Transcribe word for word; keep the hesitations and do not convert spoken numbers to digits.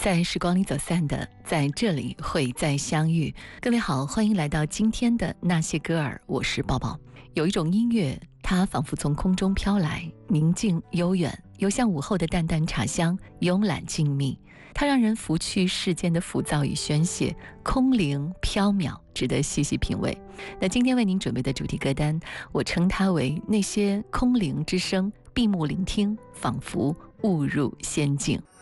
在时光里走散的，在这里会再相遇。各位好，欢迎来到今天的那些歌儿，我是抱抱。有一种音乐，它仿佛从空中飘来，宁静悠远，又像午后的淡淡茶香，慵懒静谧。它让人拂去世间的浮躁与宣泄，空灵缥缈，值得细细品味。那今天为您准备的主题歌单，我称它为那些空灵之声，闭目聆听，仿佛误入仙境。